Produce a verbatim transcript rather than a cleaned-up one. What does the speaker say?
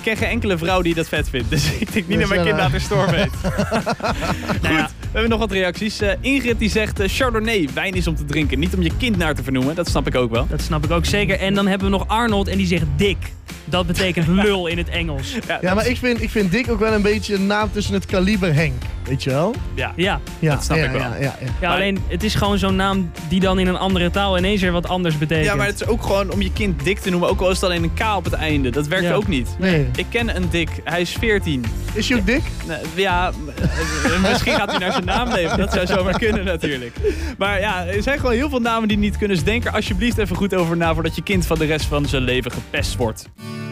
ken geen enkele vrouw die dat vet vindt. Dus ik denk niet dat mijn kind later Storm heet. Nou ja, we hebben nog wat reacties. Uh, Ingrid die zegt, uh, Chardonnay, wijn is om te drinken. Niet om je kind naar te vernoemen. Dat snap ik ook wel. Dat snap ik ook zeker. En dan hebben we nog Arnold en die zegt dik. Dat betekent lul in het Engels. Ja, ja maar ik vind, ik vind Dick ook wel een beetje een naam tussen het kaliber Henk. Weet je wel? Ja, ja. ja dat snap ja, ik wel. Ja, ja, ja. ja, alleen het is gewoon zo'n naam die dan in een andere taal ineens weer wat anders betekent. Ja, maar het is ook gewoon om je kind Dick te noemen. Ook al is het alleen een K op het einde. Dat werkt ja. ook niet. Nee. Ik ken een Dick. Hij is veertien. Is hij ook dik? Ja, misschien gaat hij naar zijn naam leven. Dat zou zomaar kunnen natuurlijk. Maar ja, er zijn gewoon heel veel namen die niet kunnen. Dus denk er alsjeblieft even goed over na voordat je kind van de rest van zijn leven gepest wordt.